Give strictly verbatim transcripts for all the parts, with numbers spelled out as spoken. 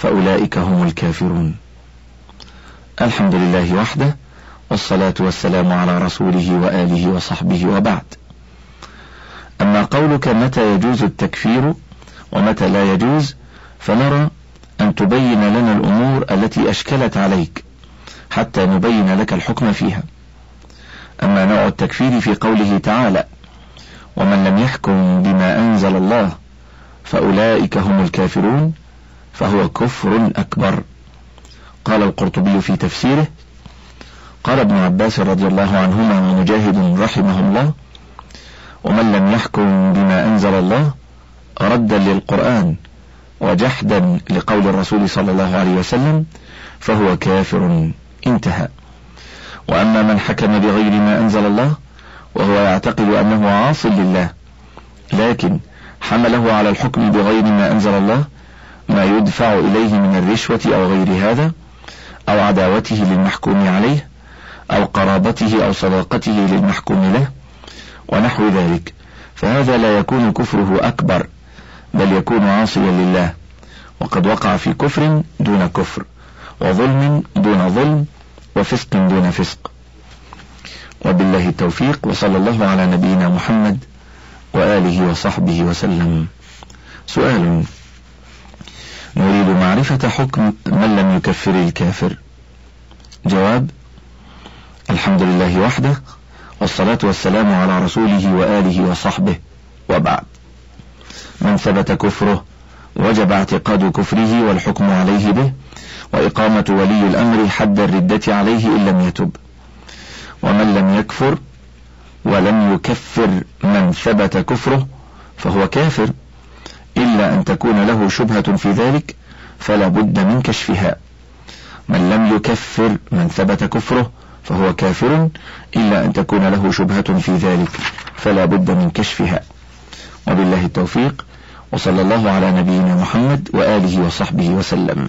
فأولئك هم الكافرون. الحمد لله وحده، والصلاة والسلام على رسوله وآله وصحبه، وبعد. أما قولك متى يجوز التكفير ومتى لا يجوز، فنرى أن تبين لنا الأمور التي أشكلت عليك حتى نبين لك الحكم فيها. أما نوع التكفير في قوله تعالى: ومن لم يحكم بما أنزل الله فأولئك هم الكافرون، فهو كفر أكبر. قال القرطبي في تفسيره: قال ابن عباس رضي الله عنهما ومجاهد رحمه الله: ومن لم يحكم بما أنزل الله ردا للقرآن وجحدا لقول الرسول صلى الله عليه وسلم فهو كافر، انتهى. وأما من حكم بغير ما أنزل الله وهو يعتقد أنه عاص لله، لكن حمله على الحكم بغير ما أنزل الله ما يدفع إليه من الرشوة أو غير هذا، أو عداوته للمحكوم عليه، أو قرابته أو صداقته للمحكوم له، ونحو ذلك، فهذا لا يكون كفره أكبر، بل يكون عاصيا لله، وقد وقع في كفر دون كفر، وظلم دون ظلم، وفسق دون فسق. وبالله التوفيق، وصلى الله على نبينا محمد وآله وصحبه وسلم. سؤال: نريد معرفة حكم من لم يكفر الكافر. جواب: الحمد لله وحده، والصلاة والسلام على رسوله وآله وصحبه، وبعد. من ثبت كفره وجب اعتقاد كفره والحكم عليه به، وإقامة ولي الأمر حد الردة عليه إن لم يتب. ومن لم يكفر ولم يكفر من ثبت كفره فهو كافر، إلا أن تكون له شبهة في ذلك فلا بد من كشفها. من لم يكفر من ثبت كفره فهو كافر، إلا أن تكون له شبهة في ذلك فلا بد من كشفها. وبالله التوفيق، وصلى الله على نبينا محمد وآله وصحبه وسلم.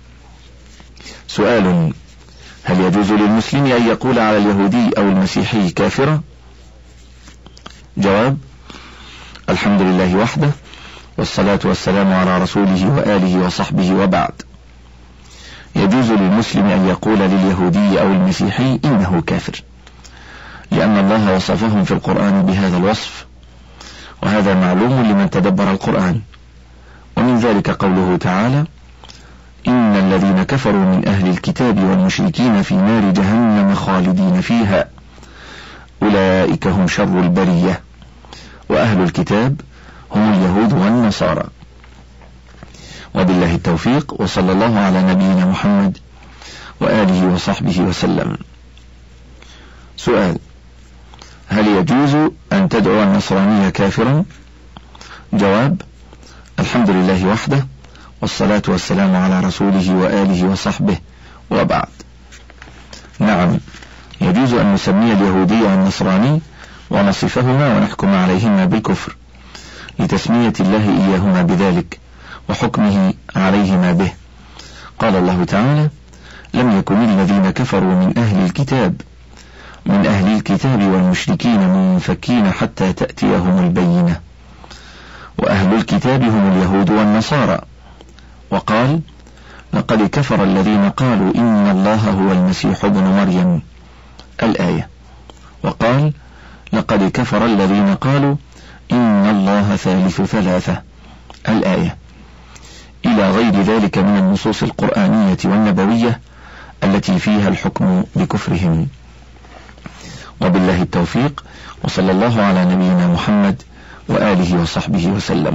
سؤال: هل يجوز للمسلم أن يقول على اليهودي أو المسيحي كافرا؟ جواب: الحمد لله وحده، والصلاة والسلام على رسوله وآله وصحبه، وبعد. يجوز للمسلم أن يقول لليهودي أو المسيحي إنه كافر، لأن الله وصفهم في القرآن بهذا الوصف، وهذا معلوم لمن تدبر القرآن. ومن ذلك قوله تعالى: إن الذين كفروا من أهل الكتاب والمشركين في نار جهنم خالدين فيها أولئك هم شر البرية. وأهل الكتاب هم اليهود والنصارى. وبالله التوفيق، وصلى الله على نبينا محمد وآله وصحبه وسلم. سؤال: هل يجوز أن تدعو النصراني كافرا؟ جواب: الحمد لله وحده، والصلاة والسلام على رسوله وآله وصحبه، وبعد. نعم، يجوز أن نسمي اليهودي والنصراني ونصفهما ونحكم عليهما بالكفر، لتسمية الله إياهما بذلك وحكمه عليهما به. قال الله تعالى: لم يكن الذين كفروا من أهل الكتاب من أهل الكتاب والمشركين منفكين حتى تأتيهم البينة. وأهل الكتاب هم اليهود والنصارى. وقال: لقد كفر الذين قالوا إن الله هو المسيح ابن مريم، الآية. وقال: لقد كفر الذين قالوا إن الله ثالث ثلاثة، الآية، إلى غير ذلك من النصوص القرآنية والنبوية التي فيها الحكم بكفرهم. وبالله التوفيق، وصلى الله على نبينا محمد وآله وصحبه وسلم.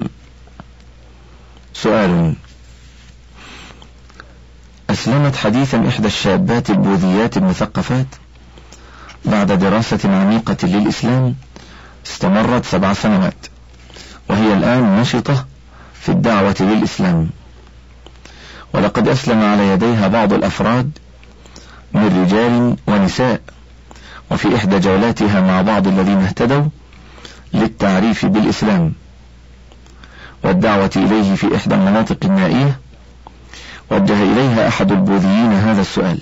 سؤال: أسلمت حديثا إحدى الشابات البوذيات المثقفات بعد دراسة عميقة للإسلام استمرت سبع سنوات، وهي الآن نشطة في الدعوة للإسلام. ولقد أسلم على يديها بعض الأفراد من رجال ونساء، وفي إحدى جولاتها مع بعض الذين اهتدوا للتعريف بالإسلام والدعوة إليه في إحدى المناطق النائية، وجه إليها أحد البوذيين هذا السؤال: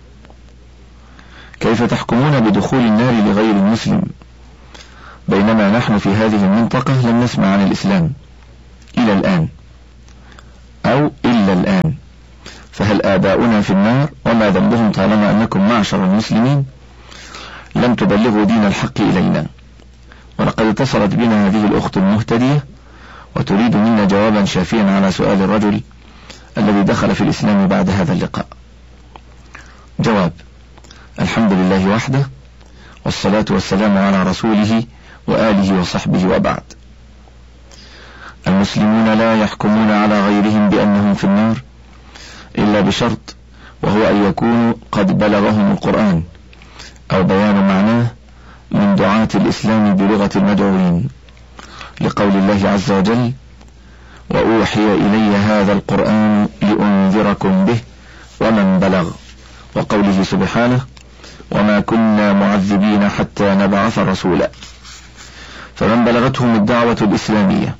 كيف تحكمون بدخول النار لغير المسلم بينما نحن في هذه المنطقة لم نسمع عن الإسلام إلى الآن أو إلا الآن؟ آباؤنا في النار وما ذنبهم طالما أنكم معشر المسلمين لم تبلغوا دين الحق إلينا. ولقد اتصلت بنا هذه الأخت المهتدية وتريد منا جوابا شافيا على سؤال الرجل الذي دخل في الإسلام بعد هذا اللقاء. جواب: الحمد لله وحده، والصلاة والسلام على رسوله وآله وصحبه وبعد. المسلمون لا يحكمون على غيرهم بأنهم في النار إلا بشرط، وهو أن يكونوا قد بلغهم القرآن أو بيان معناه من دعاة الإسلام بلغة المدعوين، لقول الله عز وجل: وأوحي إلي هذا القرآن لأنذركم به ومن بلغ، وقوله سبحانه: وما كنا معذبين حتى نبعث رسولا. فمن بلغتهم الدعوة الإسلامية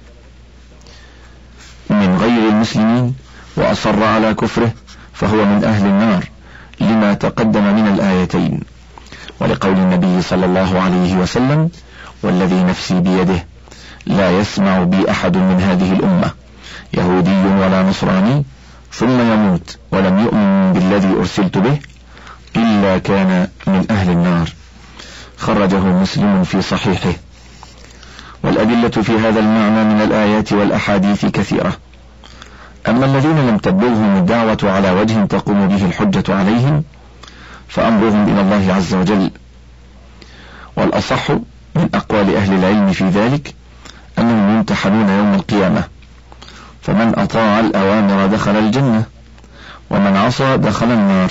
من غير المسلمين وأصر على كفره فهو من أهل النار، لما تقدم من الآيتين، ولقول النبي صلى الله عليه وسلم: والذي نفسي بيده لا يسمع بي أحد من هذه الأمة يهودي ولا نصراني ثم يموت ولم يؤمن بالذي أرسلت به إلا كان من أهل النار. خرجه مسلم في صحيحه. والأدلة في هذا المعنى من الآيات والأحاديث كثيرة. أما الذين لم تبلغهم الدعوة على وجه تقوم به الحجة عليهم فأمرهم إلى الله عز وجل. والأصح من أقوال أهل العلم في ذلك أنهم يمتحنون يوم القيامة، فمن أطاع الأوامر دخل الجنة، ومن عصى دخل النار.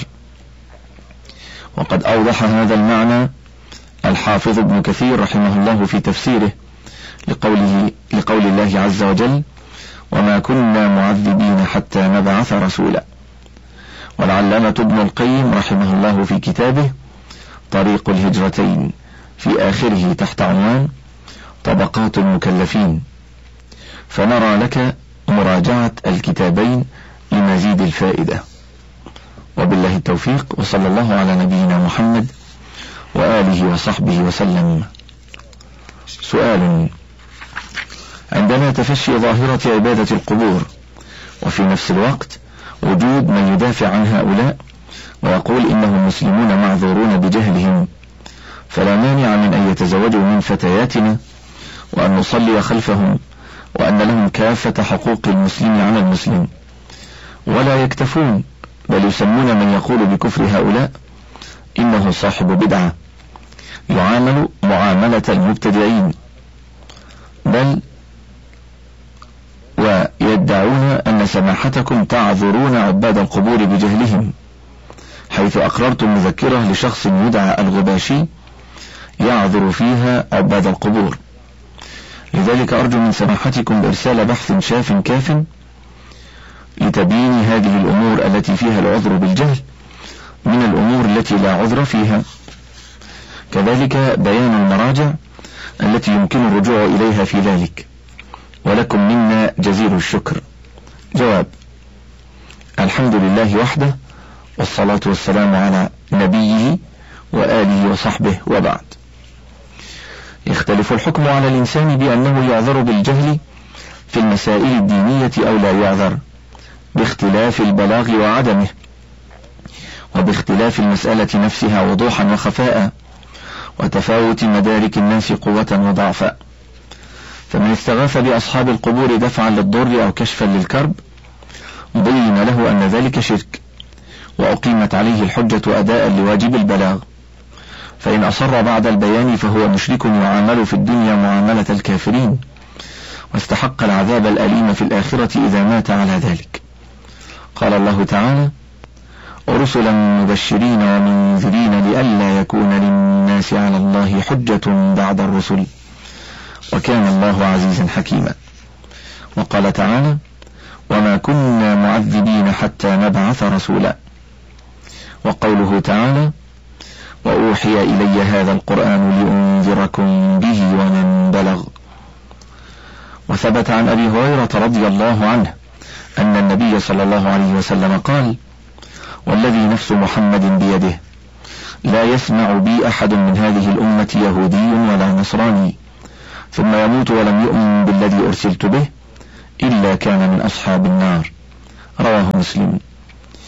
وقد أوضح هذا المعنى الحافظ ابن كثير رحمه الله في تفسيره لقوله لقول الله عز وجل: وما كنا معذبين حتى نبعث رسولا. والعلامة ابن القيم رحمه الله في كتابه طريق الهجرتين في آخره تحت عنوان طبقات المكلفين، فنرى لك مراجعة الكتابين لمزيد الفائدة. وبالله التوفيق، وصلى الله على نبينا محمد وآله وصحبه وسلم. سؤال: عندنا تفشي ظاهرة عبادة القبور، وفي نفس الوقت وجود من يدافع عن هؤلاء ويقول إنهم مسلمون معذورون بجهلهم، فلا مانع من أن يتزوجوا من فتياتنا وأن نصلي خلفهم، وأن لهم كافة حقوق المسلم على المسلم، ولا يكتفون بل يسمون من يقول بكفر هؤلاء إنه صاحب بدعة، يعامل معاملة المبتدعين، بل ويدعون أن سماحتكم تعذرون عباد القبور بجهلهم، حيث أقررتم مذكرة لشخص يدعى الغباشي يعذر فيها عباد القبور. لذلك أرجو من سماحتكم إرسال بحث شاف كاف لتبيين هذه الأمور التي فيها العذر بالجهل من الأمور التي لا عذر فيها، كذلك بيان المراجع التي يمكن الرجوع إليها في ذلك، ولكم منا جزيل الشكر. جواب: الحمد لله وحده، والصلاة والسلام على نبيه وآله وصحبه وبعد. يختلف الحكم على الإنسان بأنه يعذر بالجهل في المسائل الدينية أو لا يعذر، باختلاف البلاغ وعدمه، وباختلاف المسألة نفسها وضوحا وخفاء، وتفاوت مدارك الناس قوة وضعفا. فمن استغاث بأصحاب القبور دفعا للضر أو كشفا للكرب بين له أن ذلك شرك، وأقيمت عليه الحجة أداء لواجب البلاغ، فإن أصر بعد البيان فهو مشرك يعامل في الدنيا معاملة الكافرين، واستحق العذاب الأليم في الآخرة إذا مات على ذلك. قال الله تعالى: ورسلا مبشرين ومنذرين لئلا يكون للناس على الله حجة بعد الرسل وكان الله عزيزا حكيما. وقال تعالى: وما كنا معذبين حتى نبعث رسولا. وقوله تعالى: وأوحي إلي هذا القرآن لأنذركم به ومن بلغ. وثبت عن أبي هريرة رضي الله عنه أن النبي صلى الله عليه وسلم قال: والذي نفس محمد بيده لا يسمع بي أحد من هذه الأمة يهودي ولا نصراني ثم يموت ولم يؤمن بالذي أرسلت به إلا كان من أصحاب النار. رواه مسلم.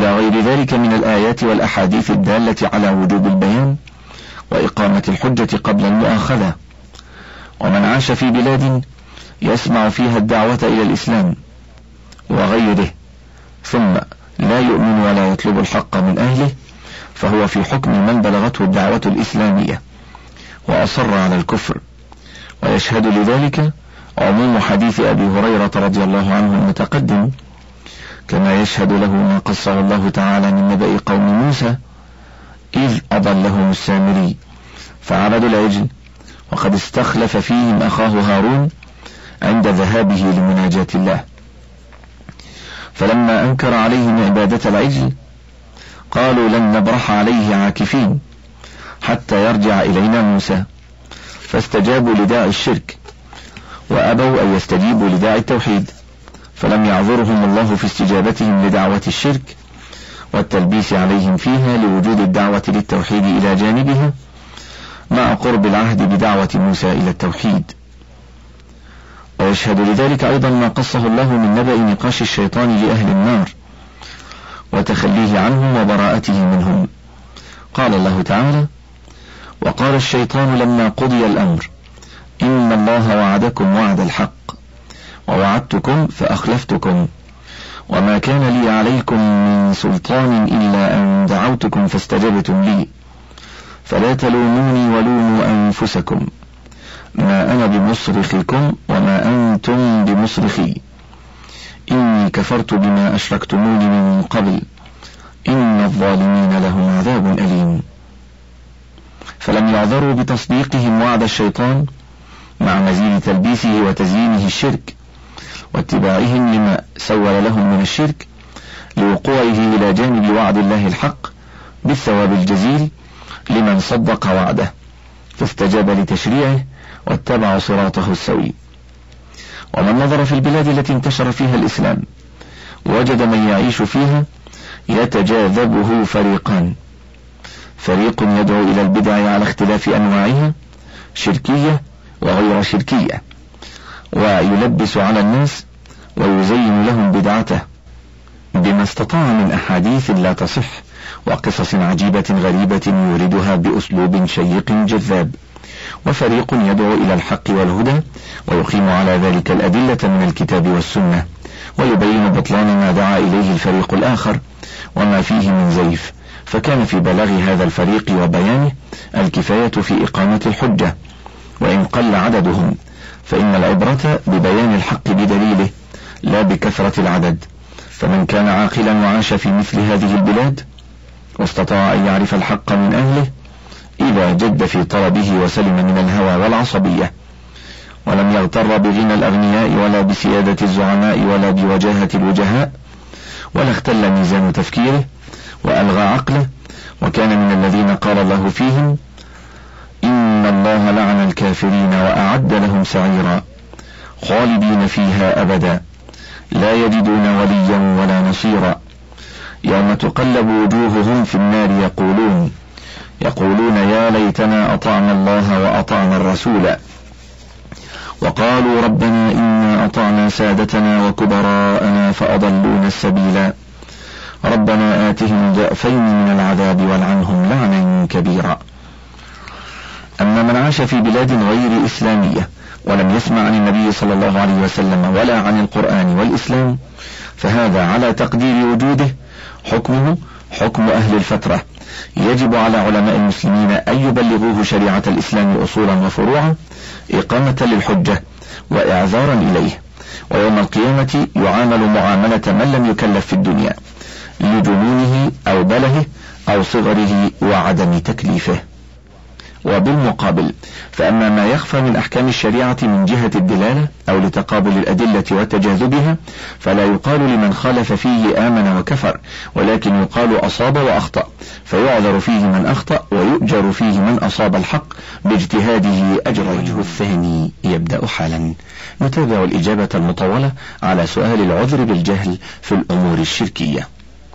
إلى غير ذلك من الآيات والأحاديث الدالة على وجوب البيان وإقامة الحجة قبل المؤاخذة. ومن عاش في بلاد يسمع فيها الدعوة إلى الإسلام وغيره ثم لا يؤمن ولا يطلب الحق من أهله فهو في حكم من بلغته الدعوة الإسلامية وأصر على الكفر. ويشهد لذلك عموم حديث أبي هريرة رضي الله عنه المتقدم، كما يشهد له ما قصه الله تعالى من نبأ قوم موسى إذ أضلهم السامري فعبدوا العجل وقد استخلف فيهم أخاه هارون عند ذهابه لمناجاة الله، فلما أنكر عليهم عبادة العجل قالوا لن نبرح عليه عاكفين حتى يرجع إلينا موسى، فاستجابوا لداعي الشرك وأبوا أن يستجيبوا لداعي التوحيد، فلم يعذرهم الله في استجابتهم لدعوة الشرك والتلبيس عليهم فيها لوجود الدعوة للتوحيد إلى جانبها مع قرب العهد بدعوة موسى إلى التوحيد. ويشهد لذلك أيضا ما قصه الله من نبأ نقاش الشيطان لأهل النار وتخليه عنهم وبراءته منهم. قال الله تعالى: وقال الشيطان لما قضي الأمر إن الله وعدكم وعد الحق ووعدتكم فأخلفتكم وما كان لي عليكم من سلطان إلا أن دعوتكم فاستجبتم لي فلا تلوموني ولوموا أنفسكم ما أنا بمصرخكم وما أنتم بمصرخي إني كفرت بما أشركتموني من قبل إن الظالمين لهم عذاب أليم. فلم يعذروا بتصديقهم وعد الشيطان مع مزيد تلبيسه وتزيينه الشرك واتباعهم لما سول لهم من الشرك لوقوعه إلى جانب وعد الله الحق بالثواب الجزيل لمن صدق وعده فاستجاب لتشريعه واتبع صراطه السوي. ومن نظر في البلاد التي انتشر فيها الإسلام وجد من يعيش فيها يتجاذبه فريقان: فريق يدعو إلى البدع على اختلاف أنواعها شركية وغير شركية ويلبس على الناس ويزين لهم بدعته بما استطاع من أحاديث لا تصح وقصص عجيبة غريبة يوردها بأسلوب شيق جذاب. وفريق يدعو إلى الحق والهدى ويقيم على ذلك الأدلة من الكتاب والسنة ويبين بطلان ما دعا إليه الفريق الآخر وما فيه من زيف، فكان في بلاغ هذا الفريق وبيانه الكفاية في إقامة الحجة وإن قل عددهم، فإن العبرة ببيان الحق بدليله لا بكثرة العدد. فمن كان عاقلا وعاش في مثل هذه البلاد واستطاع أن يعرف الحق من أهله إذا جد في طلبه وسلم من الهوى والعصبية ولم يغتر بغنى الأغنياء ولا بسيادة الزعماء ولا بوجاهة الوجهاء ولا اختل ميزان تفكيره وألغى عقله وكان من الذين قال الله فيهم إن الله لعن الكافرين وأعد لهم سعيرا خالدين فيها أبدا لا يجدون وليا ولا نصيرا يوم تقلب وجوههم في النار يقولون يقولون يا ليتنا أطعنا الله وأطعنا الرسول وقالوا ربنا إنا أطعنا سادتنا وكبراءنا فأضلونا السبيلا ربنا آتهم ضعفين من العذاب والعنهم لعنا كبيرا. أما من عاش في بلاد غير إسلامية ولم يسمع عن النبي صلى الله عليه وسلم ولا عن القرآن والإسلام فهذا على تقدير وجوده حكمه حكم أهل الفترة، يجب على علماء المسلمين أن يبلغوه شريعة الإسلام أصولا وفروعا إقامة للحجة وإعذارا إليه، ويوم القيامة يعامل معاملة من لم يكلف في الدنيا لجنونه أو بله أو صغره وعدم تكليفه. وبالمقابل فأما ما يخفى من أحكام الشريعة من جهة الدلالة أو لتقابل الأدلة وتجاذبها فلا يقال لمن خالف فيه آمن وكفر، ولكن يقال أصاب وأخطأ، فيعذر فيه من أخطأ ويؤجر فيه من أصاب الحق باجتهاده أجر. الوجه الثاني يبدأ حالا. نتابع الإجابة المطولة على سؤال العذر بالجهل في الأمور الشركية.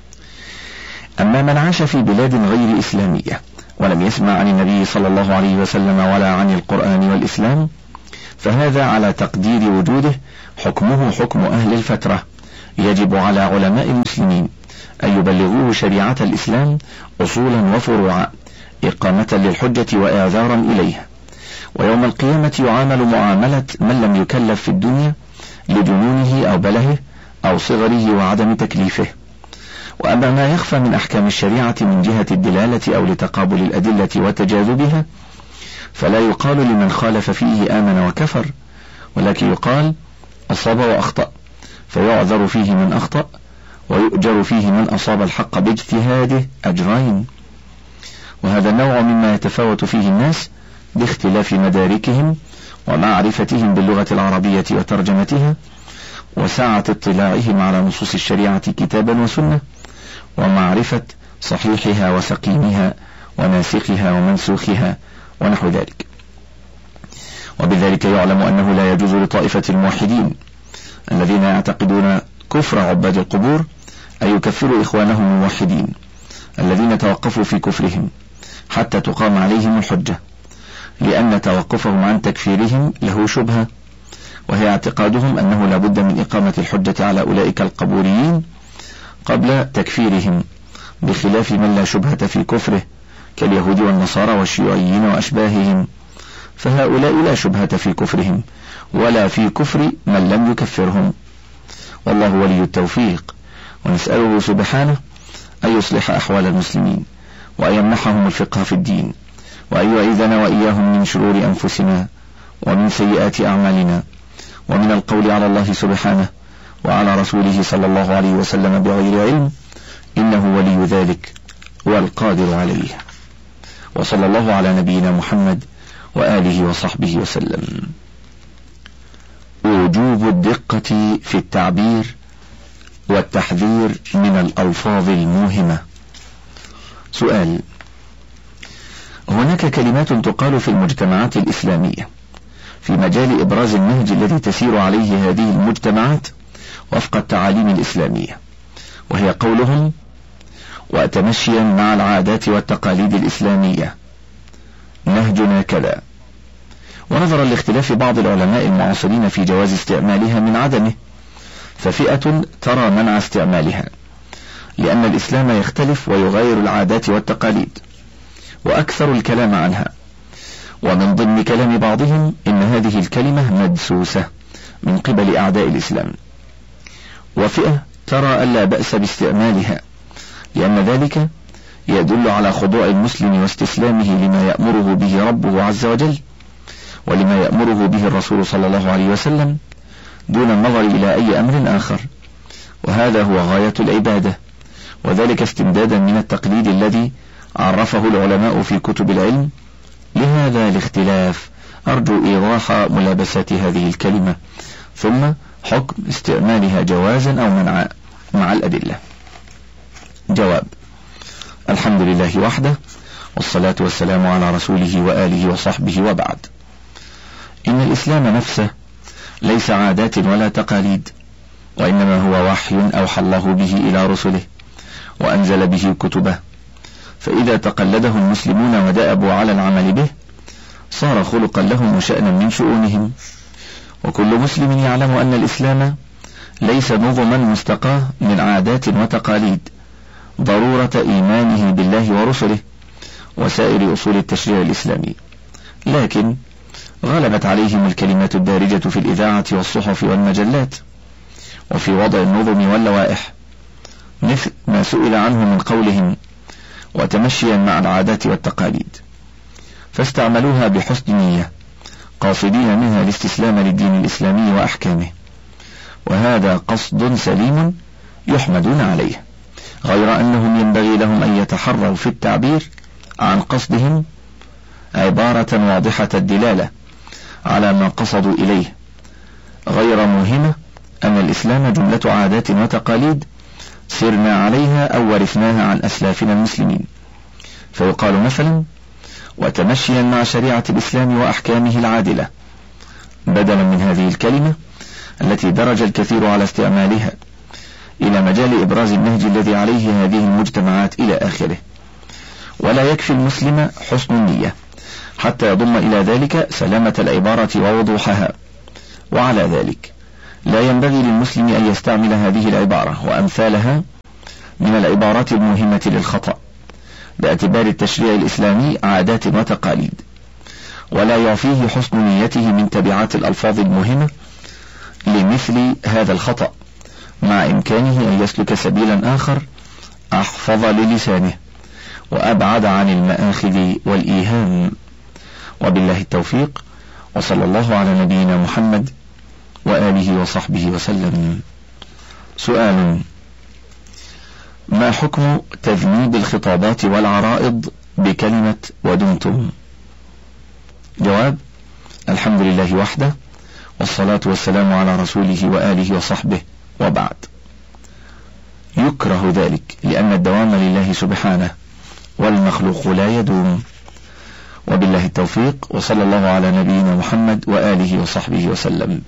أما من عاش في بلاد غير إسلامية ولم يسمع عن النبي صلى الله عليه وسلم ولا عن القرآن والإسلام فهذا على تقدير وجوده حكمه حكم أهل الفترة، يجب على علماء المسلمين أن يبلغوه شريعة الإسلام أصولا وفروعا إقامة للحجة وإعذارا إليها. ويوم القيامة يعامل معاملة من لم يكلف في الدنيا لجنونه أو بلهه أو صغره وعدم تكليفه. وأما ما يخفى من أحكام الشريعة من جهة الدلالة أو لتقابل الأدلة وتجاذبها فلا يقال لمن خالف فيه آمن وكفر، ولكن يقال أصاب وأخطأ، فيعذر فيه من أخطأ ويؤجر فيه من أصاب الحق باجتهاده أجرين. وهذا النوع مما يتفاوت فيه الناس باختلاف مداركهم ومعرفتهم باللغة العربية وترجمتها وسعة اطلاعهم على نصوص الشريعة كتابا وسنة ومعرفة صحيحها وسقيمها وناسخها ومنسوخها ونحو ذلك. وبذلك يعلم أنه لا يجوز لطائفة الموحدين الذين يعتقدون كفر عباد القبور أن يكفروا إخوانهم الموحدين الذين توقفوا في كفرهم حتى تقام عليهم الحجة، لأن توقفهم عن تكفيرهم له شبهة، وهي اعتقادهم أنه لا بد من إقامة الحجة على أولئك القبوريين قبل تكفيرهم، بخلاف من لا شبهة في كفره كاليهود والنصارى والشيوعيين وأشباههم، فهؤلاء لا شبهة في كفرهم ولا في كفر من لم يكفرهم. والله ولي التوفيق، ونسأله سبحانه أن يصلح أحوال المسلمين وأن يمنحهم الفقه في الدين وأن يعيذنا وإياهم من شرور أنفسنا ومن سيئات أعمالنا ومن القول على الله سبحانه وعلى رسوله صلى الله عليه وسلم بغير علم، إنه ولي ذلك والقادر عليه. وصلى الله على نبينا محمد وآله وصحبه وسلم. وجوب الدقة في التعبير والتحذير من الألفاظ الموهمة. سؤال: هناك كلمات تقال في المجتمعات الإسلامية في مجال إبراز النهج الذي تسير عليه هذه المجتمعات وفق التعاليم الإسلامية، وهي قولهم: وتمشيا مع العادات والتقاليد الإسلامية نهجنا كذا. ونظرا لاختلاف بعض العلماء المعاصرين في جواز استعمالها من عدمه، ففئة ترى منع استعمالها لأن الإسلام يختلف ويغير العادات والتقاليد، وأكثر الكلام عنها. ومن ضمن كلام بعضهم إن هذه الكلمة مدسوسة من قبل أعداء الإسلام. وفئة ترى ألا بأس باستعمالها لأن ذلك يدل على خضوع المسلم واستسلامه لما يأمره به ربه عز وجل ولما يأمره به الرسول صلى الله عليه وسلم دون النظر إلى أي أمر آخر، وهذا هو غاية العبادة، وذلك استمدادا من التقليد الذي عرفه العلماء في كتب العلم. لهذا الاختلاف أرجو إيضاح ملابسات هذه الكلمة، ثم حكم استعمالها جوازا أو منعا مع الأدلة. جواب: الحمد لله وحده، والصلاة والسلام على رسوله وآله وصحبه، وبعد. إن الإسلام نفسه ليس عادات ولا تقاليد، وإنما هو وحي أوحى الله به إلى رسله وأنزل به كتبه، فإذا تقلده المسلمون ودأبوا على العمل به صار خلقا لهم وشأنا من شؤونهم. وكل مسلم يعلم أن الإسلام ليس نظما مستقاه من عادات وتقاليد، ضرورة إيمانه بالله ورسله وسائر أصول التشريع الإسلامي، لكن غلبت عليهم الكلمات الدارجة في الإذاعة والصحف والمجلات وفي وضع النظم واللوائح، مثل ما سئل عنه من قولهم: وتمشيا مع العادات والتقاليد، فاستعملوها بحسن نية قاصدين منها الاستسلام للدين الإسلامي وأحكامه، وهذا قصد سليم يحمدون عليه، غير أنهم ينبغي لهم أن يتحروا في التعبير عن قصدهم عبارة واضحة الدلالة على ما قصدوا إليه، غير موهمة أن الإسلام جملة عادات وتقاليد سرنا عليها أو ورثناها عن أسلافنا المسلمين. فيقال مثلا: وتمشيا مع شريعة الإسلام وأحكامه العادلة، بدلا من هذه الكلمة التي درج الكثير على استعمالها إلى مجال إبراز النهج الذي عليه هذه المجتمعات إلى آخره. ولا يكفي المسلم حسن النية حتى يضم إلى ذلك سلامة العبارة ووضوحها، وعلى ذلك لا ينبغي للمسلم أن يستعمل هذه العبارة وأمثالها من العبارات المهمة للخطأ باعتبار التشريع الإسلامي عادات وتقاليد، ولا يعفيه حسن نيته من تبعات الألفاظ المهمة لمثل هذا الخطأ، مع إمكانه أن يسلك سبيلا آخر أحفظ للسانه وأبعد عن المآخذ والإيهام. وبالله التوفيق، وصلى الله على نبينا محمد وآله وصحبه وسلم. سؤال: ما حكم تذنيب الخطابات والعرائض بكلمة ودمتم؟ جواب: الحمد لله وحده، والصلاة والسلام على رسوله وآله وصحبه، وبعد. يكره ذلك لأن الدوام لله سبحانه، والمخلوق لا يدوم. وبالله التوفيق، وصلى الله على نبينا محمد وآله وصحبه وسلم.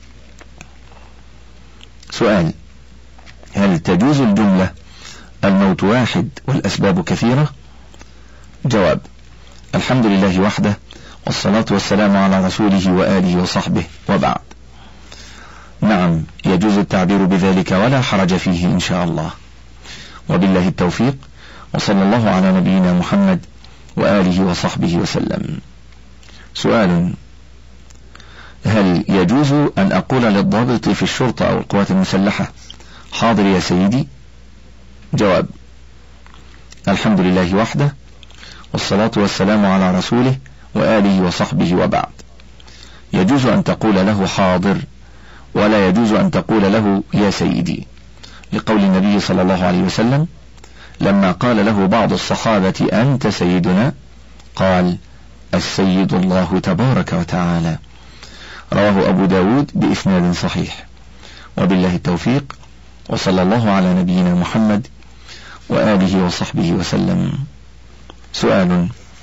سؤال: هل تجوز الجملة الموت واحد والأسباب كثيرة؟ جواب: الحمد لله وحده، والصلاة والسلام على رسوله وآله وصحبه، وبعد. نعم، يجوز التعبير بذلك ولا حرج فيه إن شاء الله. وبالله التوفيق، وصلى الله على نبينا محمد وآله وصحبه وسلم. سؤال: هل يجوز أن أقول للضابط في الشرطة أو القوات المسلحة حاضر يا سيدي؟ جواب: الحمد لله وحده، والصلاة والسلام على رسوله وآله وصحبه، وبعد. يجوز أن تقول له حاضر، ولا يجوز أن تقول له يا سيدي، لقول النبي صلى الله عليه وسلم لما قال له بعض الصحابة أنت سيدنا، قال: السيد الله تبارك وتعالى. رواه أبو داود بإسناد صحيح. وبالله التوفيق، وصلى الله على نبينا محمد وآله وصحبه وسلم. سؤال: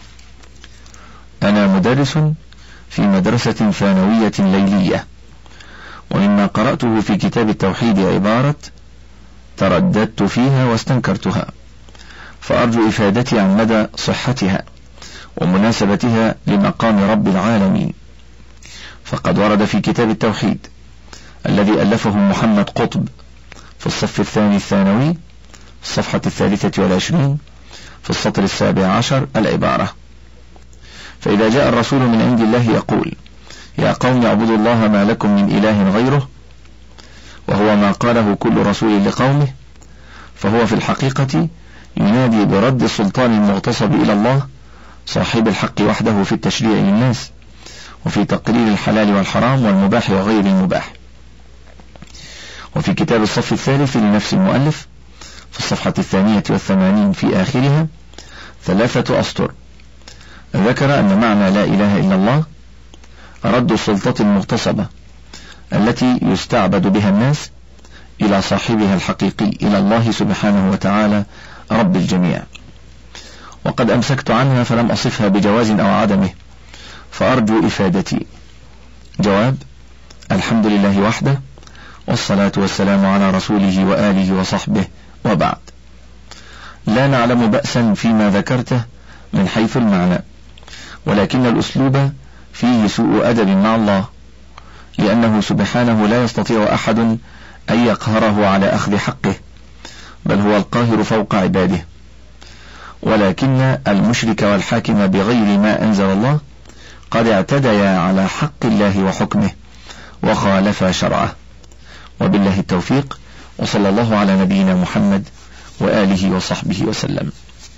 أنا مدرس في مدرسة ثانوية ليلية، ومما قرأته في كتاب التوحيد عبارة ترددت فيها واستنكرتها، فأرجو إفادتي عن مدى صحتها ومناسبتها لمقام رب العالمين. فقد ورد في كتاب التوحيد الذي ألفه محمد قطب في الصف الثاني الثانوي الصفحة الثالثة والعشرين في السطر السابع عشر العبارة: فإذا جاء الرسول من عند الله يقول يا قوم اعبدوا الله ما لكم من إله غيره، وهو ما قاله كل رسول لقومه، فهو في الحقيقة ينادي برد السلطان المغتصب إلى الله صاحب الحق وحده في التشريع للناس، وفي تقرير الحلال والحرام والمباح وغير المباح. وفي كتاب الصف الثالث لنفس المؤلف في الصفحة الثانية والثمانين في آخرها ثلاثة أسطر ذكر أن معنى لا إله إلا الله رد السلطة المغتصبة التي يستعبد بها الناس إلى صاحبها الحقيقي، إلى الله سبحانه وتعالى رب الجميع. وقد أمسكت عنها فلم أصفها بجواز أو عدمه، فأرجو إفادتي. جواب: الحمد لله وحده، والصلاة والسلام على رسوله وآله وصحبه، وبعد. لا نعلم بأسا فيما ذكرته من حيث المعنى، ولكن الأسلوب فيه سوء أدب مع الله، لأنه سبحانه لا يستطيع أحد أن يقهره على أخذ حقه، بل هو القاهر فوق عباده. ولكن المشرك والحاكم بغير ما أنزل الله قد اعتديا على حق الله وحكمه وخالفا شرعه. وبالله التوفيق، وصلى الله على نبينا محمد وآله وصحبه وسلم.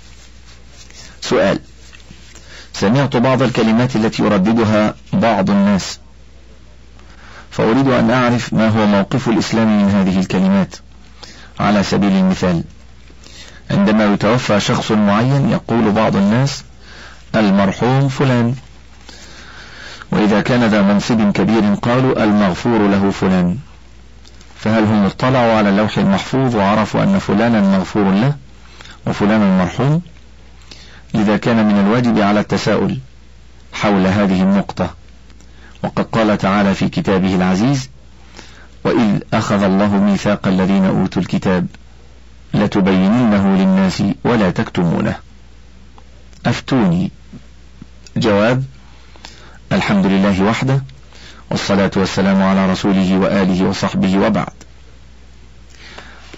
سؤال: سمعت بعض الكلمات التي يرددها بعض الناس، فأريد أن أعرف ما هو موقف الإسلام من هذه الكلمات. على سبيل المثال، عندما يتوفى شخص معين يقول بعض الناس المرحوم فلان، وإذا كان ذا منصب كبير قالوا المغفور له فلان. فهل هم اطلعوا على اللوح المحفوظ وعرفوا أن فلانا مغفور له وفلانا مرحوم؟ لذا كان من الواجب على التساؤل حول هذه النقطة. وقد قال تعالى في كتابه العزيز: وإذ أخذ الله ميثاق الذين أوتوا الكتاب لتبيننه للناس ولا تكتمونه، أفتوني. جواب: الحمد لله وحده، والصلاة والسلام على رسوله وآله وصحبه، وبعد.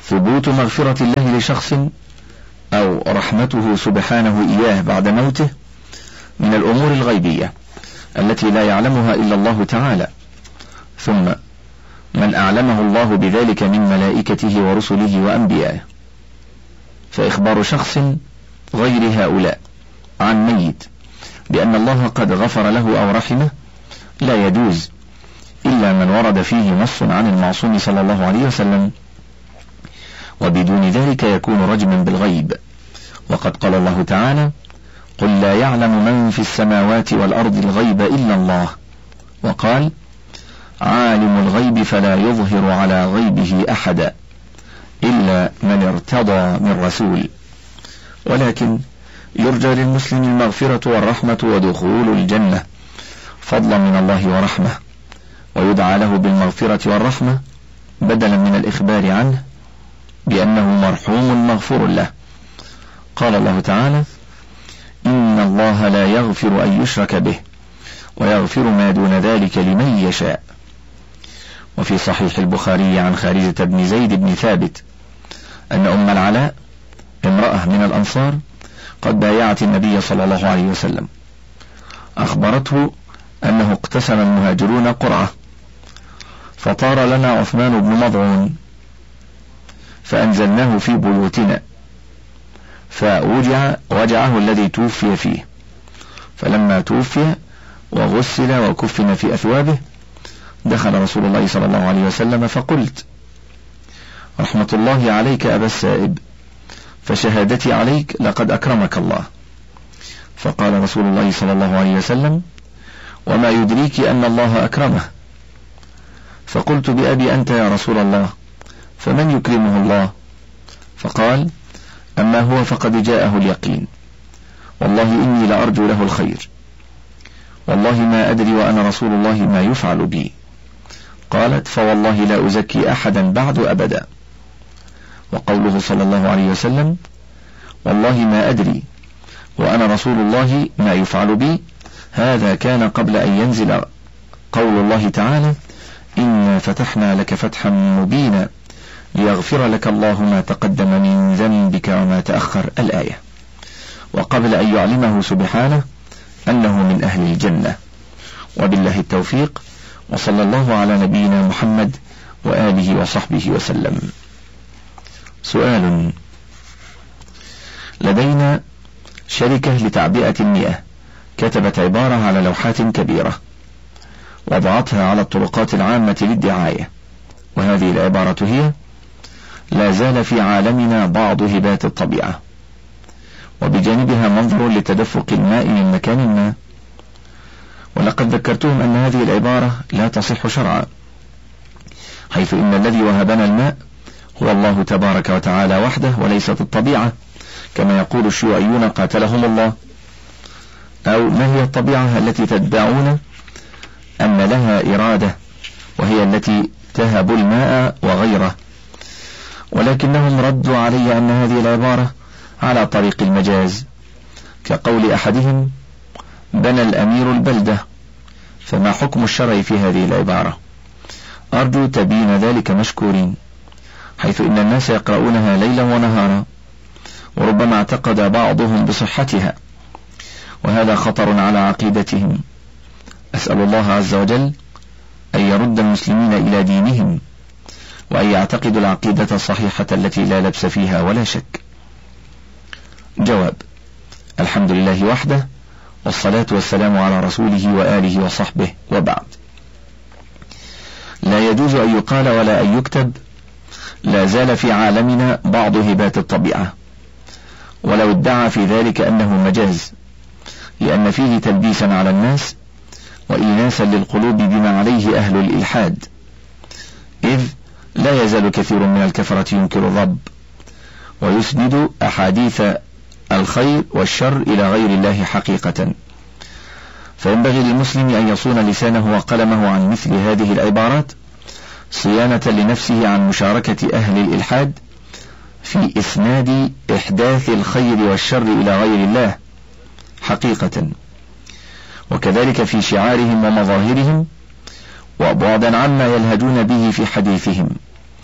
ثبوت مغفرة الله لشخص أو رحمته سبحانه إياه بعد موته من الأمور الغيبية التي لا يعلمها إلا الله تعالى، ثم من أعلمه الله بذلك من ملائكته ورسله وأنبيائه. فإخبار شخص غير هؤلاء عن ميت بأن الله قد غفر له أو رحمه لا يجوز إلا من ورد فيه نص عن المعصوم صلى الله عليه وسلم، وبدون ذلك يكون رجما بالغيب. وقد قال الله تعالى: قل لا يعلم من في السماوات والأرض الغيب إلا الله. وقال: عالم الغيب فلا يظهر على غيبه أحدا إلا من ارتضى من رسول. ولكن يرجى للمسلم المغفرة والرحمة ودخول الجنة فضلا من الله ورحمة، ويدعى له بالمغفرة والرحمة بدلا من الإخبار عنه بأنه مرحوم مغفور له. قال الله تعالى: إن الله لا يغفر أن يشرك به ويغفر ما دون ذلك لمن يشاء. وفي صحيح البخاري عن خارجة بن زيد بن ثابت أن أم العلاء امرأة من الأنصار قد بايعت النبي صلى الله عليه وسلم، أخبرته أنه اقتسم المهاجرون قرعة، فطار لنا عثمان بن مضعون فأنزلناه في بيوتنا، فوجع وجعه الذي توفي فيه، فلما توفي وغسل وكفن في أثوابه دخل رسول الله صلى الله عليه وسلم فقلت: رحمة الله عليك أبا السائب، فشهادتي عليك لقد أكرمك الله. فقال رسول الله صلى الله عليه وسلم: وما يدريك أن الله أكرمه؟ فقلت: بأبي أنت يا رسول الله، فمن يكرمه الله؟ فقال: أما هو فقد جاءه اليقين، والله إني لأرجو له الخير، والله ما أدري وأنا رسول الله ما يفعل بي. قالت: فوالله لا أزكي أحدا بعد أبدا. وقوله صلى الله عليه وسلم: والله ما أدري وأنا رسول الله ما يفعل بي، هذا كان قبل أن ينزل قول الله تعالى: إنا فتحنا لك فتحا مبينا ليغفر لك الله ما تقدم من ذنبك وما تأخر، الآية، وقبل أن يعلمه سبحانه أنه من أهل الجنة. وبالله التوفيق، وصلى الله على نبينا محمد وآله وصحبه وسلم. سؤال: لدينا شركة لتعبئة المياه كتبت عبارة على لوحات كبيرة وضعتها على الطرقات العامة للدعاية، وهذه العبارة هي: لا زال في عالمنا بعض هبات الطبيعة، وبجانبها منظر لتدفق الماء من مكان ما. ولقد ذكرتهم أن هذه العبارة لا تصح شرعا، حيث إن الذي وهبنا الماء هو الله تبارك وتعالى وحده وليست الطبيعة، كما يقول الشيوعيون قاتلهم الله. أو ما هي الطبيعة التي تدعون أن لها إرادة وهي التي تهب الماء وغيره؟ ولكنهم ردوا علي أن هذه العبارة على طريق المجاز، كقول أحدهم: بنى الأمير البلدة، فما حكم الشرع في هذه العبارة؟ أرجو تبين ذلك مشكورين، حيث إن الناس يقرؤونها ليلا ونهارا، وربما اعتقد بعضهم بصحتها، وهذا خطر على عقيدتهم. أسأل الله عز وجل أن يرد المسلمين إلى دينهم، وأن يعتقدوا العقيدة الصحيحة التي لا لبس فيها ولا شك. جواب: الحمد لله وحده، والصلاة والسلام على رسوله وآله وصحبه، وبعد. لا يجوز أن يقال ولا أن يكتب لا زال في عالمنا بعض هبات الطبيعة، ولو ادعى في ذلك أنه مجاز، لأن فيه تلبيسا على الناس وإيناسا للقلوب بما عليه أهل الإلحاد، إذ لا يزال كثير من الكفرة ينكر الرب ويسند أحاديث الخير والشر إلى غير الله حقيقة. فينبغي للمسلم أن يصون لسانه وقلمه عن مثل هذه العبارات، صيانة لنفسه عن مشاركة أهل الإلحاد في إسناد إحداث الخير والشر إلى غير الله حقيقة، وكذلك في شعارهم ومظاهرهم، وبعدا عما يلهجون به في حديثهم،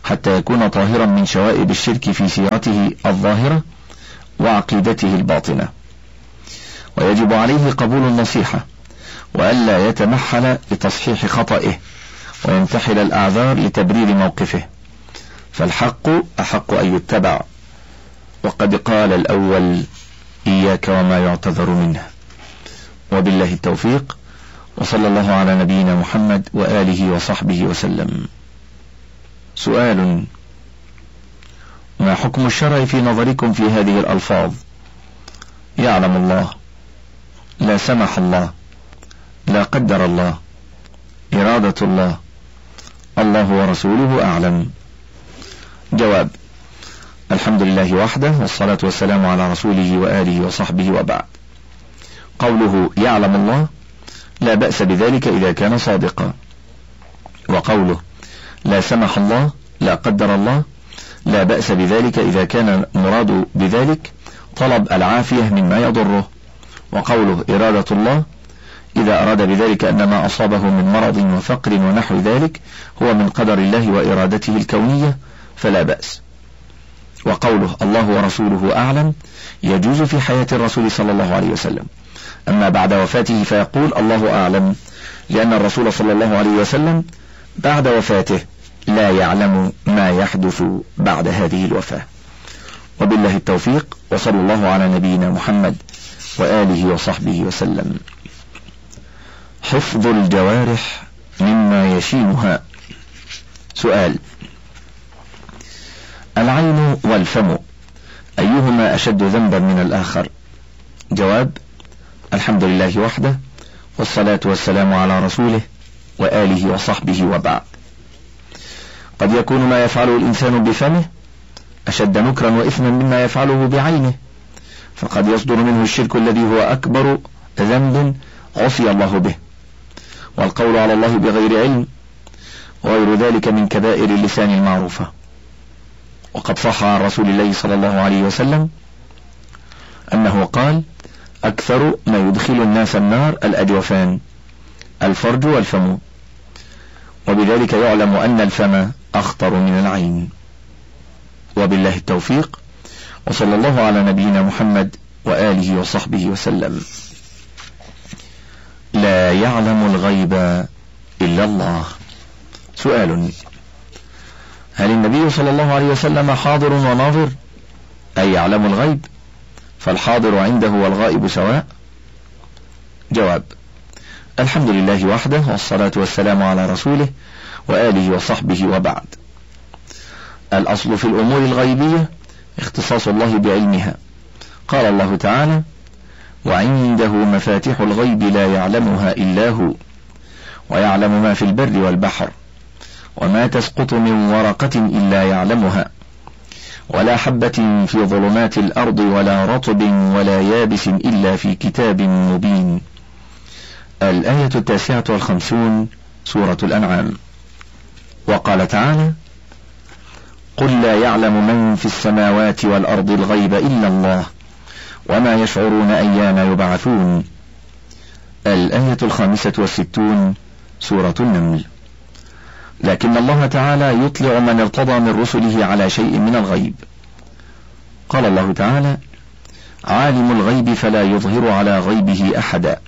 حتى يكون طاهرا من شوائب الشرك في سيرته الظاهرة وعقيدته الباطنة، ويجب عليه قبول النصيحة وألا يتمحل لتصحيح خطئه وينتحل الأعذار لتبرير موقفه، فالحق أحق أن يتبع، وقد قال الأول إياك وما يعتذر منه. وبالله التوفيق، وصلى الله على نبينا محمد وآله وصحبه وسلم. سؤال: ما حكم الشرع في نظركم في هذه الألفاظ؟ يعلم الله، لا سمح الله، لا قدر الله، إرادة الله، الله ورسوله أعلم. جواب: الحمد لله وحده، والصلاة والسلام على رسوله وآله وصحبه، وبعد. قوله يعلم الله لا بأس بذلك إذا كان صادقا، وقوله لا سمح الله لا قدر الله لا بأس بذلك إذا كان المراد بذلك طلب العافية مما يضره، وقوله إرادة الله إذا أراد بذلك أن ما أصابه من مرض وفقر ونحو ذلك هو من قدر الله وإرادته الكونية فلا بأس. وقوله الله ورسوله أعلم يجوز في حياة الرسول صلى الله عليه وسلم، أما بعد وفاته فيقول الله أعلم، لأن الرسول صلى الله عليه وسلم بعد وفاته لا يعلم ما يحدث بعد هذه الوفاة. وبالله التوفيق، وصلى الله على نبينا محمد وآله وصحبه وسلم. حفظ الجوارح مما يشينها. سؤال: العين والفم أيهما أشد ذنبا من الآخر؟ جواب: الحمد لله وحده، والصلاة والسلام على رسوله وآله وصحبه، وبعد. قد يكون ما يفعله الإنسان بفمه أشد نكرا وإثما مما يفعله بعينه، فقد يصدر منه الشرك الذي هو أكبر ذنب عصي الله به، والقول على الله بغير علم، وغير ذلك من كبائر اللسان المعروفة. وقد صح عن رسول الله صلى الله عليه وسلم أنه قال: أكثر ما يدخل الناس النار الأجوفان، الفرج والفم، وبذلك يعلم أن الفم أخطر من العين. وبالله التوفيق، وصلى الله على نبينا محمد وآله وصحبه وسلم. لا يعلم الغيب إلا الله. سؤال: هل النبي صلى الله عليه وسلم حاضر وناظر، أي يعلم الغيب، فالحاضر عنده والغائب سواء؟ جواب: الحمد لله وحده، والصلاة والسلام على رسوله وآله وصحبه، وبعد. الأصل في الأمور الغيبية اختصاص الله بعلمها. قال الله تعالى: وعنده مفاتيح الغيب لا يعلمها إلا هو، ويعلم ما في البر والبحر، وما تسقط من ورقة إلا يعلمها، ولا حبة في ظلمات الأرض ولا رطب ولا يابس إلا في كتاب مبين. الآية التاسعة والخمسون، سورة الأنعام. وقال تعالى: قل لا يعلم من في السماوات والأرض الغيب إلا الله وما يشعرون أيان يبعثون. الآية الخامسة والستون، سورة النمل. لكن الله تعالى يطلع من ارتضى من رسله على شيء من الغيب. قال الله تعالى: عالم الغيب فلا يظهر على غيبه أحدا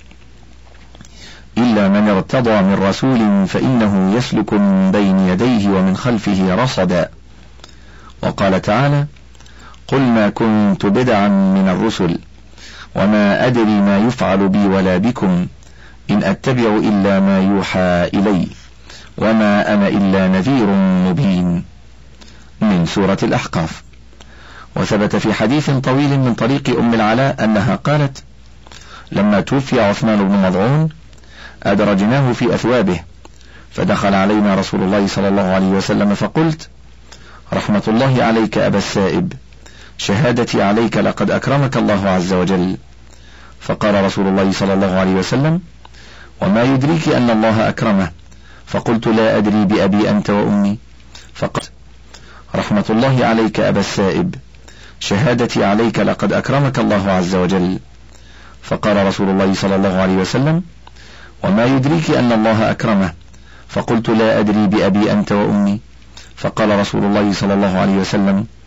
إلا من ارتضى من رسول فإنه يسلك من بين يديه ومن خلفه رصدا. وقال تعالى: قل ما كنت بدعا من الرسل وما أدري ما يفعل بي ولا بكم إن أتبع إلا ما يوحى إلي وما أنا إلا نذير مبين، من سورة الأحقاف. وثبت في حديث طويل من طريق أم العلاء أنها قالت: لما توفي عثمان بن مظعون أدرجناه في أثوابه، فدخل علينا رسول الله صلى الله عليه وسلم فقلت: رحمة الله عليك أبا السائب، شهادتي عليك لقد أكرمك الله عز وجل. فقال رسول الله صلى الله عليه وسلم: وما يدريك أن الله أكرمه؟ فقلت: لا أدري بأبي أنت وأمي. فقال: رحمة الله عليك أبا السائب، شهادتي عليك لقد أكرمك الله عز وجل. فقال رسول الله صلى الله عليه وسلم: وما يدريك أن الله أكرمه؟ فقلت: لا أدري بأبي أنت وأمي. فقال رسول الله صلى الله عليه وسلم: